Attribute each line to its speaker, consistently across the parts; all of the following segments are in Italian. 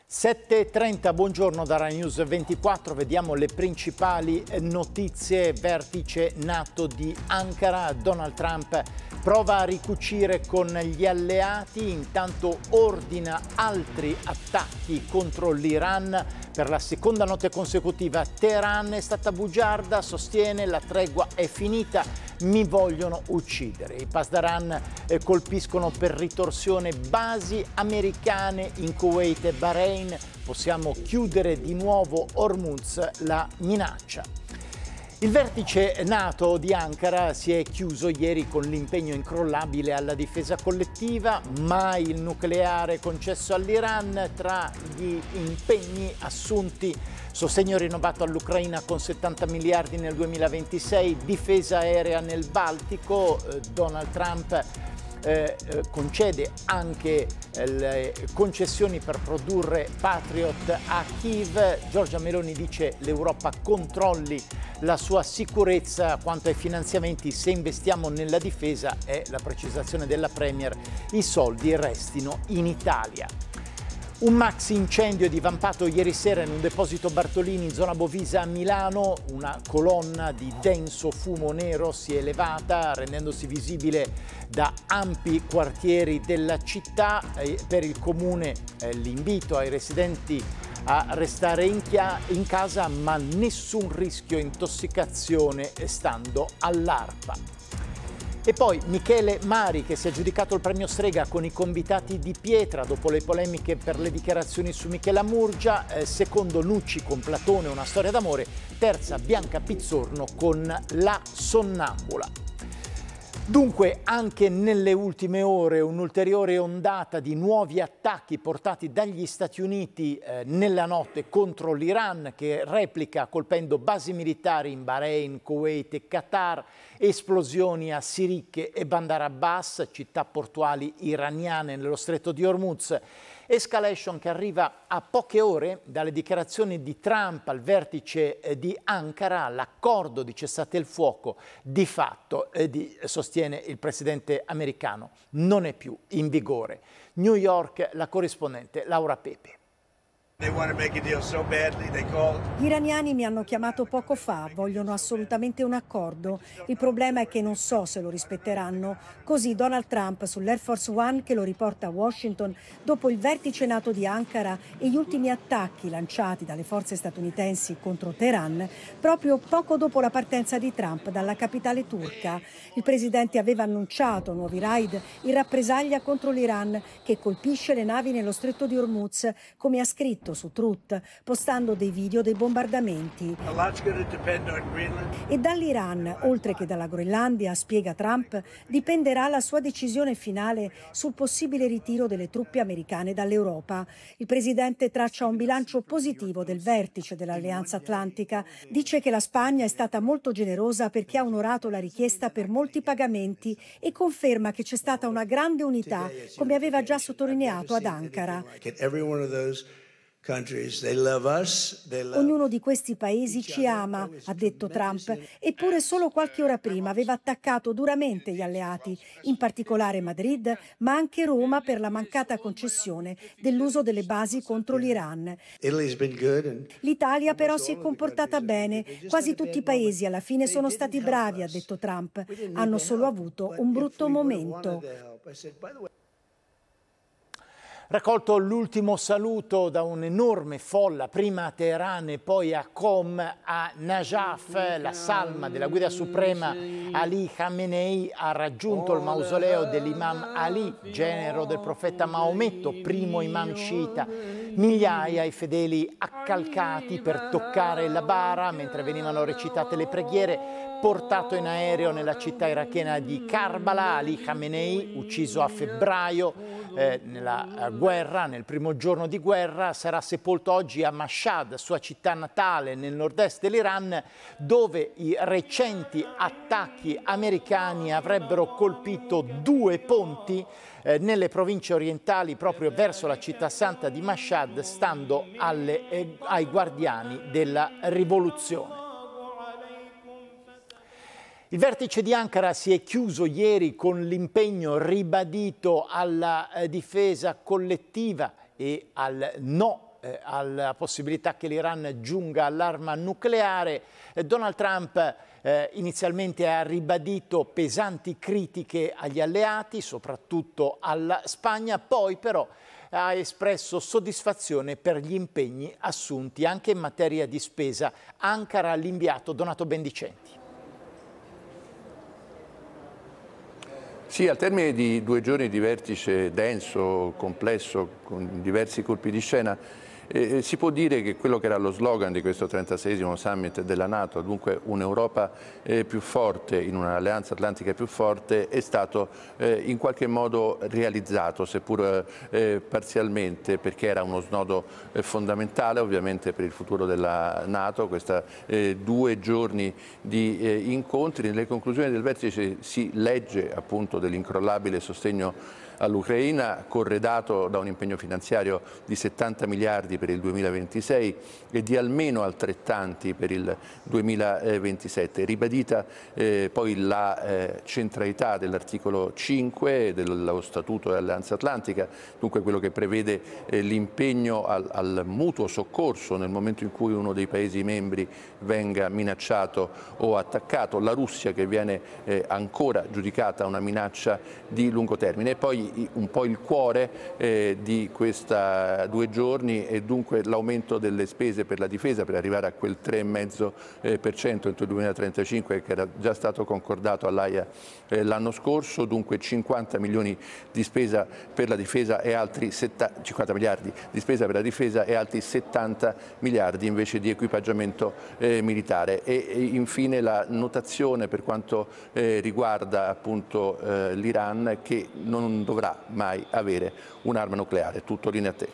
Speaker 1: 7.30, buongiorno da Rai News 24, vediamo le principali notizie. Vertice NATO di Ankara, Donald Trump prova a ricucire con gli alleati, intanto ordina altri attacchi contro l'Iran. Per la seconda notte consecutiva Teheran è stata bugiarda, sostiene la tregua è finita, mi vogliono uccidere. I Pasdaran colpiscono per ritorsione basi americane in Kuwait e Bahrain, possiamo chiudere di nuovo Hormuz, la minaccia. Il vertice NATO di Ankara si è chiuso ieri con l'impegno incrollabile alla difesa collettiva, mai il nucleare concesso all'Iran. Tra gli impegni assunti, sostegno rinnovato all'Ucraina con 70 miliardi nel 2026, difesa aerea nel Baltico. Donald Trump concede anche le concessioni per produrre Patriot a Kiev. Giorgia Meloni dice l'Europa controlli la sua sicurezza. Quanto ai finanziamenti, se investiamo nella difesa, è la precisazione della Premier, i soldi restino in Italia. Un maxi incendio è divampato ieri sera in un deposito Bartolini in zona Bovisa a Milano. Una colonna di denso fumo nero si è elevata, rendendosi visibile da ampi quartieri della città. Per il comune l'invito ai residenti a restare in casa, ma nessun rischio intossicazione stando all'ARPA. E poi Michele Mari, che si è aggiudicato il premio Strega con i convitati di pietra dopo le polemiche per le dichiarazioni su Michela Murgia. Secondo Nucci con Platone, una storia d'amore. Terza Bianca Pizzorno con La Sonnambula. Dunque, anche nelle ultime ore un'ulteriore ondata di nuovi attacchi portati dagli Stati Uniti nella notte contro l'Iran, che replica colpendo basi militari in Bahrain, Kuwait e Qatar, esplosioni a Sirikhe e Bandar Abbas, città portuali iraniane nello stretto di Hormuz. Escalation che arriva a poche ore dalle dichiarazioni di Trump al vertice di Ankara. L'accordo di cessate il fuoco di fatto, sostiene il presidente americano, non è più in vigore. New York, la corrispondente Laura Pepe.
Speaker 2: Gli iraniani mi hanno chiamato poco fa, vogliono assolutamente un accordo. Il problema è che non so se lo rispetteranno. Così Donald Trump sull'Air Force One che lo riporta a Washington dopo il vertice NATO di Ankara e gli ultimi attacchi lanciati dalle forze statunitensi contro Teheran proprio poco dopo la partenza di Trump dalla capitale turca. Il presidente aveva annunciato nuovi raid in rappresaglia contro l'Iran che colpisce le navi nello stretto di Hormuz, come ha scritto su Truth, postando dei video dei bombardamenti. E dall'Iran, oltre che dalla Groenlandia, spiega Trump, dipenderà la sua decisione finale sul possibile ritiro delle truppe americane dall'Europa. Il presidente traccia un bilancio positivo del vertice dell'Alleanza Atlantica. Dice che la Spagna è stata molto generosa perché ha onorato la richiesta per molti pagamenti e conferma che c'è stata una grande unità, come aveva già sottolineato ad Ankara. Ognuno di questi paesi ci ama, ha detto Trump, eppure solo qualche ora prima aveva attaccato duramente gli alleati, in particolare Madrid, ma anche Roma per la mancata concessione dell'uso delle basi contro l'Iran. L'Italia però si è comportata bene, quasi tutti i paesi alla fine sono stati bravi, ha detto Trump, hanno solo avuto un brutto momento.
Speaker 1: Raccolto l'ultimo saluto da un'enorme folla, prima a Teheran e poi a Qom, a Najaf. La salma della guida suprema Ali Khamenei ha raggiunto il mausoleo dell'imam Ali, genero del profeta Maometto, primo imam sciita. Migliaia i fedeli accalcati per toccare la bara mentre venivano recitate le preghiere. Portato in aereo nella città irachena di Karbala, Ali Khamenei, ucciso a febbraio nella guerra, nel primo giorno di guerra, sarà sepolto oggi a Mashhad, sua città natale nel nord-est dell'Iran, dove i recenti attacchi americani avrebbero colpito 2 ponti nelle province orientali proprio verso la città santa di Mashhad, stando ai guardiani della rivoluzione. Il vertice di Ankara si è chiuso ieri con l'impegno ribadito alla difesa collettiva e al no alla possibilità che l'Iran giunga all'arma nucleare. Donald Trump inizialmente ha ribadito pesanti critiche agli alleati, soprattutto alla Spagna, poi però ha espresso soddisfazione per gli impegni assunti anche in materia di spesa. Ankara, l'inviato Donato Bendicenti.
Speaker 3: Sì, al termine di 2 giorni di vertice denso, complesso, con diversi colpi di scena, si può dire che quello che era lo slogan di questo 36esimo summit della NATO, dunque un'Europa più forte, in un'alleanza atlantica più forte, è stato in qualche modo realizzato, seppur parzialmente, perché era uno snodo fondamentale ovviamente per il futuro della NATO. Questi 2 giorni di incontri. Nelle conclusioni del vertice si legge appunto dell'incrollabile sostegno all'Ucraina, corredato da un impegno finanziario di 70 miliardi per il 2026 e di almeno altrettanti per il 2027. Ribadita poi la centralità dell'articolo 5 dello Statuto dell'Alleanza Atlantica, dunque quello che prevede l'impegno al mutuo soccorso nel momento in cui uno dei Paesi membri venga minacciato o attaccato, la Russia che viene ancora giudicata una minaccia di lungo termine. E poi un po' il cuore di questi 2 giorni è dunque l'aumento delle spese per la difesa per arrivare a quel 3,5% entro il 2035 che era già stato concordato all'Aia l'anno scorso, dunque 50 milioni di spesa per la difesa e altri 50 miliardi di spesa per la difesa e altri 70 miliardi invece di equipaggiamento militare. E infine la notazione per quanto riguarda appunto l'Iran, che non dovrà mai avere un'arma nucleare. Tutto linea a te.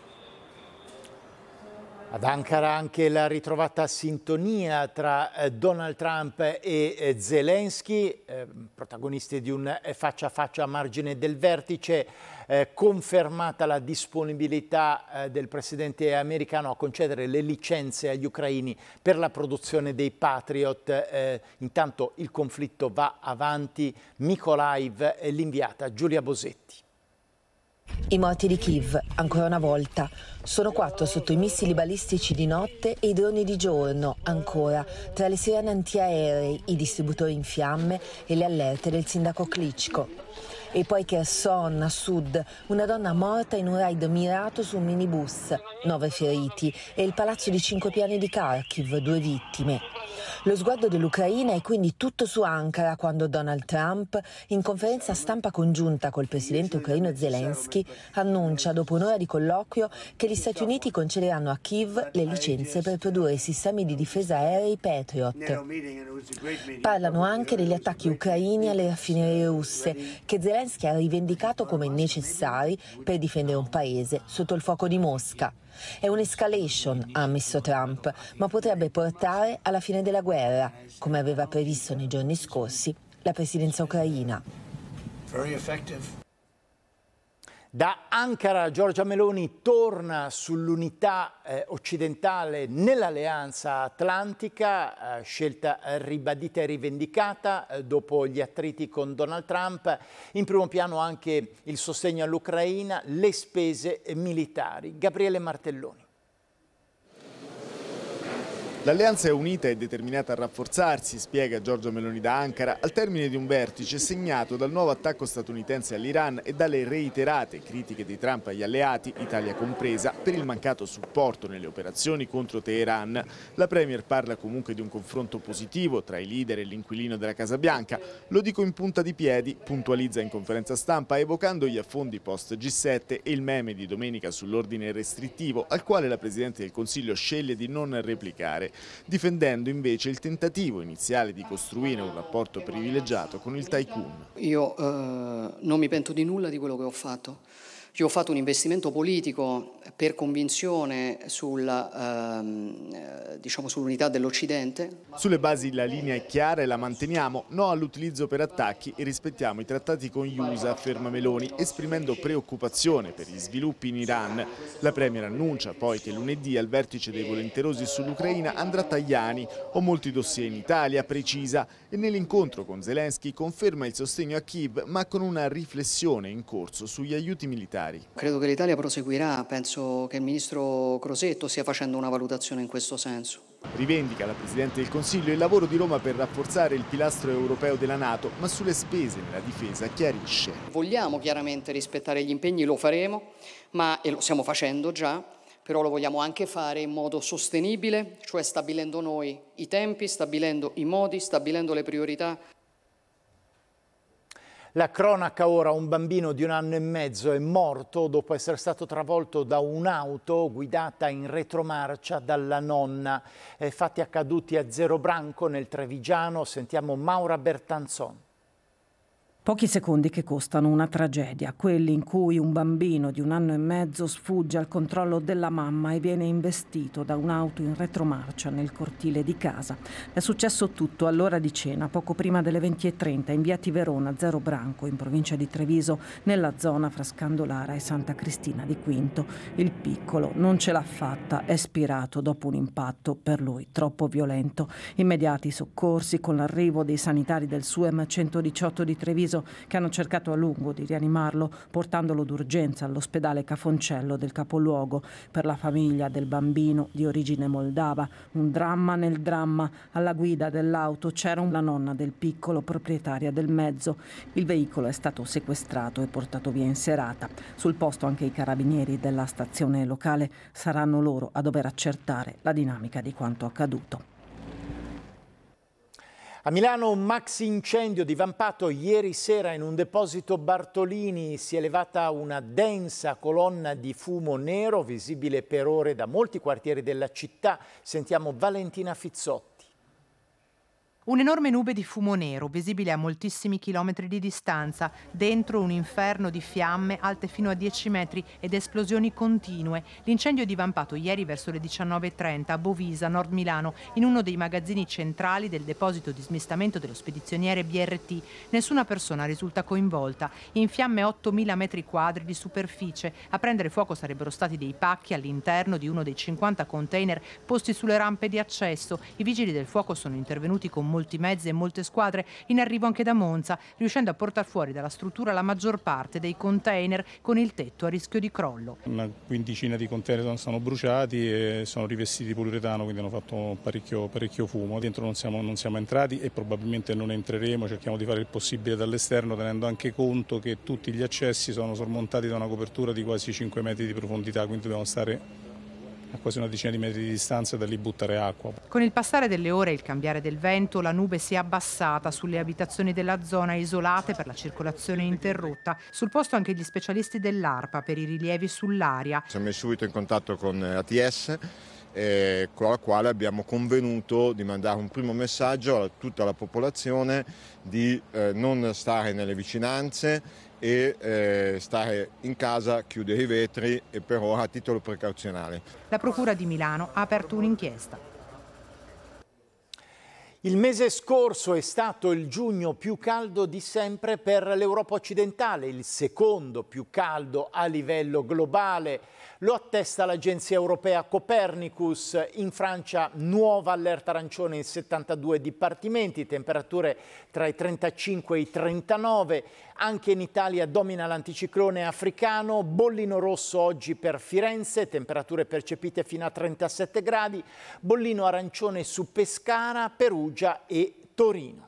Speaker 1: Ad Ankara anche la ritrovata sintonia tra Donald Trump e Zelensky, protagonisti di un faccia a faccia a margine del vertice, confermata la disponibilità del presidente americano a concedere le licenze agli ucraini per la produzione dei Patriot. Intanto il conflitto va avanti. Mykolaiv, l'inviata Giulia Bosetti.
Speaker 4: I morti di Kiev, ancora una volta. Sono 4 sotto i missili balistici di notte e i droni di giorno, ancora, tra le sirene antiaerei, i distributori in fiamme e le allerte del sindaco Klitschko. E poi Kherson, a sud, una donna morta in un raid mirato su un minibus, 9 feriti, e il palazzo di 5 piani di Kharkiv, 2 vittime. Lo sguardo dell'Ucraina è quindi tutto su Ankara quando Donald Trump, in conferenza stampa congiunta col presidente ucraino Zelensky, annuncia dopo un'ora di colloquio che gli Stati Uniti concederanno a Kiev le licenze per produrre i sistemi di difesa aerei Patriot. Parlano anche degli attacchi ucraini alle raffinerie russe, che Zelensky ha rivendicato come necessari per difendere un paese sotto il fuoco di Mosca. È un'escalation, ha ammesso Trump, ma potrebbe portare alla fine della guerra, come aveva previsto nei giorni scorsi la presidenza ucraina.
Speaker 1: Da Ankara Giorgia Meloni torna sull'unità occidentale nell'alleanza atlantica, scelta ribadita e rivendicata dopo gli attriti con Donald Trump. In primo piano anche il sostegno all'Ucraina, le spese militari. Gabriele Martelloni.
Speaker 5: L'alleanza è unita e determinata a rafforzarsi, spiega Giorgia Meloni da Ankara, al termine di un vertice segnato dal nuovo attacco statunitense all'Iran e dalle reiterate critiche di Trump agli alleati, Italia compresa, per il mancato supporto nelle operazioni contro Teheran. La Premier parla comunque di un confronto positivo tra i leader e l'inquilino della Casa Bianca. Lo dico in punta di piedi, puntualizza in conferenza stampa, evocando gli affondi post G7 e il meme di domenica sull'ordine restrittivo, al quale la Presidente del Consiglio sceglie di non replicare, difendendo invece il tentativo iniziale di costruire un rapporto privilegiato con il tycoon.
Speaker 6: Io non mi pento di nulla di quello che ho fatto. Io ho fatto un investimento politico per convinzione sull'unità dell'Occidente.
Speaker 5: Sulle basi la linea è chiara e la manteniamo, no all'utilizzo per attacchi e rispettiamo i trattati con gli USA, afferma Meloni, esprimendo preoccupazione per gli sviluppi in Iran. La Premier annuncia poi che lunedì al vertice dei volenterosi sull'Ucraina andrà Tajani, ho molti dossier in Italia, precisa, e nell'incontro con Zelensky conferma il sostegno a Kiev ma con una riflessione in corso sugli aiuti militari. militari.
Speaker 6: Credo che l'Italia proseguirà, penso che il ministro Crosetto stia facendo una valutazione in questo senso.
Speaker 5: Rivendica la Presidente del Consiglio il lavoro di Roma per rafforzare il pilastro europeo della NATO, ma sulle spese nella difesa chiarisce.
Speaker 6: Vogliamo chiaramente rispettare gli impegni, lo faremo, e lo stiamo facendo già, però lo vogliamo anche fare in modo sostenibile, cioè stabilendo noi i tempi, stabilendo i modi, stabilendo le priorità.
Speaker 1: La cronaca ora: un bambino di 1 anno e mezzo è morto dopo essere stato travolto da un'auto guidata in retromarcia dalla nonna. Fatti accaduti a Zerobranco nel Trevigiano. Sentiamo Maura Bertanzon.
Speaker 7: Pochi secondi che costano una tragedia, quelli in cui un bambino di 1 anno e mezzo sfugge al controllo della mamma e viene investito da un'auto in retromarcia nel cortile di casa. È successo tutto all'ora di cena, poco prima delle 20:30, in via Tiverona, Zerobranco, in provincia di Treviso, nella zona fra Scandolara e Santa Cristina di Quinto. Il piccolo non ce l'ha fatta, è spirato dopo un impatto per lui troppo violento. Immediati soccorsi con l'arrivo dei sanitari del SUEM 118 di Treviso, che hanno cercato a lungo di rianimarlo, portandolo d'urgenza all'ospedale Cafoncello del capoluogo. Per la famiglia del bambino di origine moldava, un dramma nel dramma. Alla guida dell'auto c'era la nonna del piccolo, proprietaria del mezzo. Il veicolo è stato sequestrato e portato via in serata. Sul posto anche i carabinieri della stazione locale. Saranno loro a dover accertare la dinamica di quanto accaduto.
Speaker 1: A Milano un maxi incendio divampato ieri sera in un deposito Bartolini. Si è elevata una densa colonna di fumo nero visibile per ore da molti quartieri della città. Sentiamo Valentina Fizzotti.
Speaker 8: Un'enorme nube di fumo nero, visibile a moltissimi chilometri di distanza, dentro un inferno di fiamme alte fino a 10 metri ed esplosioni continue. L'incendio è divampato ieri verso le 19:30 a Bovisa, Nord Milano, in uno dei magazzini centrali del deposito di smistamento dello spedizioniere BRT. Nessuna persona risulta coinvolta. In fiamme 8.000 metri quadri di superficie. A prendere fuoco sarebbero stati dei pacchi all'interno di uno dei 50 container posti sulle rampe di accesso. I vigili del fuoco sono intervenuti con molti mezzi e molte squadre, in arrivo anche da Monza, riuscendo a portar fuori dalla struttura la maggior parte dei container con il tetto a rischio di crollo.
Speaker 9: Una quindicina di container sono bruciati e sono rivestiti di poliuretano, quindi hanno fatto parecchio fumo. Dentro non siamo entrati e probabilmente non entreremo, cerchiamo di fare il possibile dall'esterno, tenendo anche conto che tutti gli accessi sono sormontati da una copertura di quasi 5 metri di profondità, quindi dobbiamo stare a quasi una decina di metri di distanza e da lì buttare acqua.
Speaker 8: Con il passare delle ore e il cambiare del vento, la nube si è abbassata sulle abitazioni della zona, isolate per la circolazione interrotta. Sul posto anche gli specialisti dell'ARPA per i rilievi sull'aria.
Speaker 10: Siamo messi subito in contatto con ATS, con la quale abbiamo convenuto di mandare un primo messaggio a tutta la popolazione di non stare nelle vicinanze e stare in casa, chiudere i vetri e per ora a titolo precauzionale.
Speaker 8: La Procura di Milano ha aperto un'inchiesta.
Speaker 1: Il mese scorso è stato il giugno più caldo di sempre per l'Europa occidentale, il secondo più caldo a livello globale. Lo attesta l'agenzia europea Copernicus. In Francia nuova allerta arancione in 72 dipartimenti, temperature tra i 35 e i 39. Anche in Italia domina l'anticiclone africano, bollino rosso oggi per Firenze, temperature percepite fino a 37 gradi, bollino arancione su Pescara, Perugia e Torino.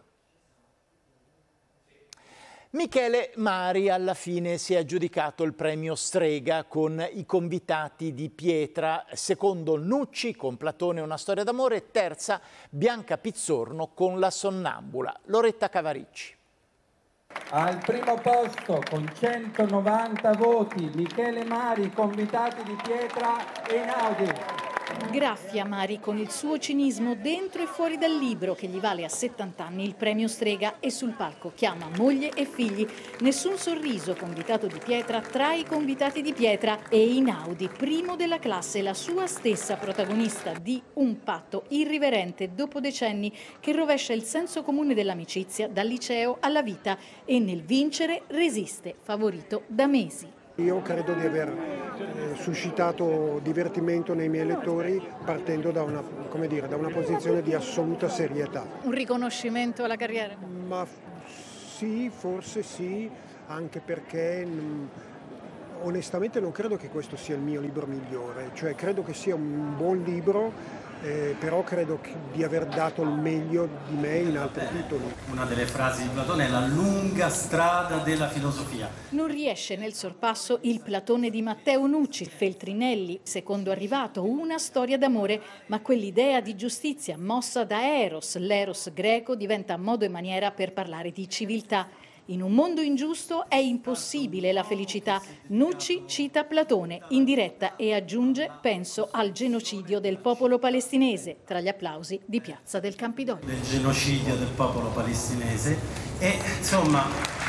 Speaker 1: Michele Mari alla fine si è aggiudicato il premio Strega con I convitati di pietra, secondo Nucci con Platone una storia d'amore, terza Bianca Pizzorno con La sonnambula. Loretta Cavaricci.
Speaker 11: Al primo posto con 190 voti Michele Mari, Convitati di pietra e Einaudi.
Speaker 12: Graffia Mari con il suo cinismo dentro e fuori dal libro che gli vale a 70 anni il premio Strega e sul palco chiama moglie e figli. Nessun sorriso, convitato di pietra tra i convitati di pietra e Einaudi, primo della classe, la sua stessa protagonista di un patto irriverente dopo decenni che rovescia il senso comune dell'amicizia dal liceo alla vita e nel vincere resiste, favorito da mesi.
Speaker 13: Io credo di aver suscitato divertimento nei miei lettori partendo da una posizione di assoluta serietà.
Speaker 12: Un riconoscimento alla carriera?
Speaker 13: Ma sì, forse sì, anche perché onestamente non credo che questo sia il mio libro migliore, cioè credo che sia un buon libro, però credo di aver dato il meglio di me in altri titoli.
Speaker 14: Una delle frasi di Platone è la lunga strada della filosofia.
Speaker 12: Non riesce nel sorpasso il Platone di Matteo Nucci, Feltrinelli, secondo arrivato, una storia d'amore, ma quell'idea di giustizia mossa da Eros, l'Eros greco, diventa modo e maniera per parlare di civiltà. In un mondo ingiusto è impossibile la felicità. Nucci cita Platone in diretta e aggiunge: penso al genocidio del popolo palestinese, tra gli applausi di Piazza del Campidoglio.
Speaker 14: Del genocidio del popolo palestinese e insomma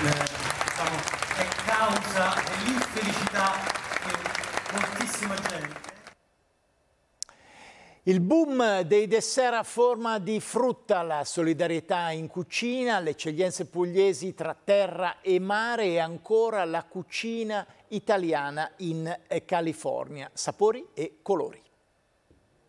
Speaker 14: è causa dell'infelicità che moltissima gente.
Speaker 1: Il boom dei dessert a forma di frutta, la solidarietà in cucina, le eccellenze pugliesi tra terra e mare e ancora la cucina italiana in California. Sapori e colori.